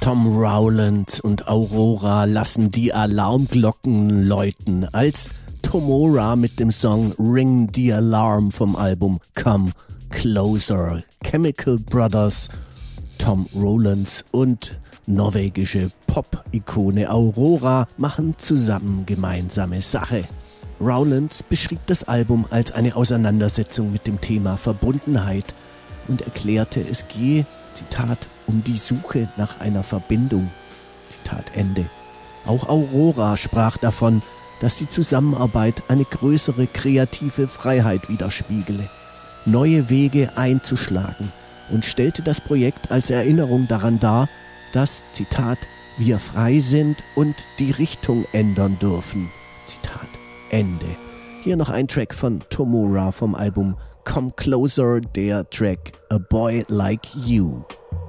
Tom Rowland und Aurora lassen die Alarmglocken läuten, als Tomora mit dem Song Ring the Alarm vom Album Come Closer. Chemical Brothers, Tom Rowlands und norwegische Pop-Ikone Aurora machen zusammen gemeinsame Sache. Rowlands beschrieb das Album als eine Auseinandersetzung mit dem Thema Verbundenheit und erklärte, es gehe, Zitat, um die Suche nach einer Verbindung. Zitat Ende. Auch Aurora sprach davon, dass die Zusammenarbeit eine größere kreative Freiheit widerspiegele, neue Wege einzuschlagen, und stellte das Projekt als Erinnerung daran dar, dass, Zitat, wir frei sind und die Richtung ändern dürfen. Zitat Ende. Hier noch ein Track von Tomora vom Album Come Closer, der Track A Boy Like You.